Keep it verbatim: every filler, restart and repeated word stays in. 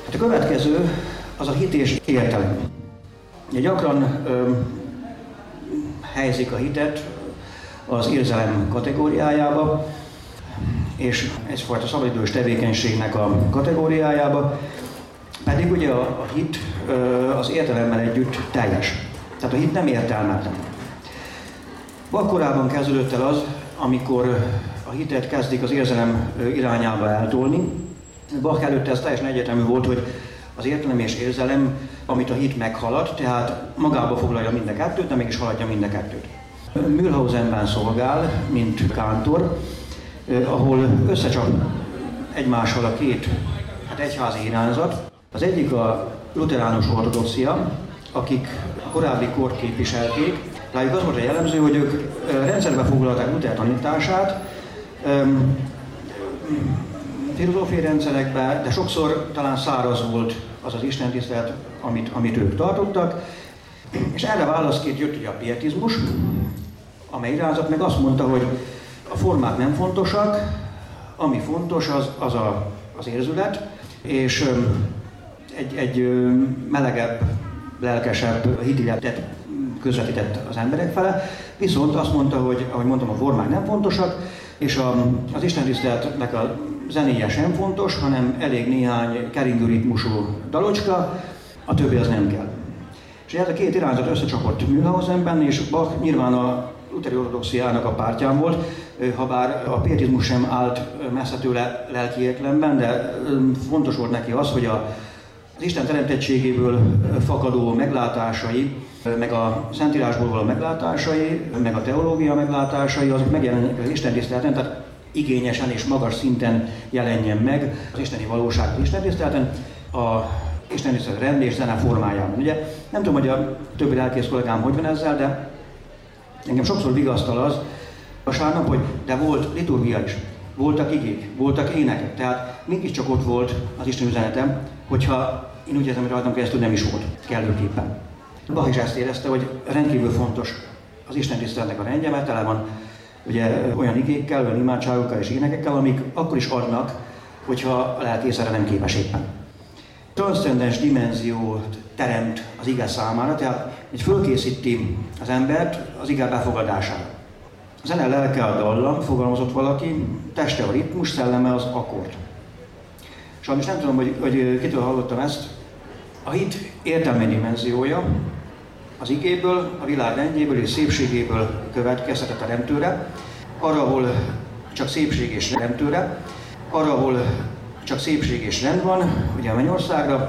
A következő az a hit és értelem. Gyakran ö, helyezik a hitet az érzelem kategóriájába, és egyfajta szabadidős tevékenységnek a kategóriájába, pedig ugye a, a hit ö, az értelemmel együtt teljes. Tehát a hit nem értelmetlen. Vakkorában kezdődött el az, amikor a hitet kezdik az érzelem irányába eltolni. Bach előtte ez teljesen egyértelmű volt, hogy az értelem és érzelem, amit a hit meghalad, tehát magába foglalja mind a kettőt, de mégis haladja mind a kettőt. Mühlhausenben szolgál, mint kántor, ahol összecsap egymással a két hát egyházi irányzat. Az egyik a luteránus ortodoxia, akik a korábbi kort képviselték. Rájuk az volt a jellemző, hogy ők rendszerbe foglalták Luther tanítását, filozófiai rendszerekbe, de sokszor talán száraz volt az az istentisztelet, amit, amit ők tartottak. És erre válaszként jött ugye a pietizmus, amely irányzat meg azt mondta, hogy a formák nem fontosak, ami fontos az, az a, az érzület, és egy, egy melegebb, lelkesebb hitéletet közvetített az emberek fele, viszont azt mondta, hogy, ahogy mondtam, a formák nem fontosak, és a, az istentiszteletnek a zenéje sem fontos, hanem elég néhány keringő ritmusú dalocska, a többi az nem kell. És ez a két irányzat összecsapott Mühlhausenben, és Bach nyilván a lutheri ortodoxiának a pártján volt, habár a pietizmus sem állt messze tőle lelki értelemben, de fontos volt neki az, hogy a, az Isten teremtettségéből fakadó meglátásai, meg a Szentírásból való meglátásai, meg a teológia meglátásai, azok megjelennek az istentiszteleten, tehát igényesen és magas szinten jelenjen meg az isteni valóság az istentiszteleten, a istentisztelet rend és zene formájában. Ugye nem tudom, hogy a többi lelkész kollégám hogy van ezzel, de engem sokszor vigasztal az vasárnap, hogy de volt liturgia is, voltak igék, voltak énekek, tehát mégiscsak ott volt az Isten üzenetem, hogyha én úgy érzem, hogy rajtam keresztül nem is volt kellőképpen. Bach is ezt érezte, hogy rendkívül fontos az istentiszteletnek a rendje, mert tele van ugye, olyan igékkel, olyan imádságokkal és énekekkel, amik akkor is adnak, hogyha a lelkész erre nem képes éppen. Transzcendens dimenziót teremt az ige számára, tehát így fölkészíti az embert az ige befogadására. A zene lelke a dallam, fogalmazott valaki, teste a ritmus, szelleme az akkord. Sajnos nem tudom, hogy, hogy kitől hallottam ezt. A hit értelmi dimenziója az igéből, a világ rendjéből és szépségéből következhet a teremtőre, arra, ahol csak szépség és teremtőre, arra, ahol csak szépség és rend van, ugye a mennyországra,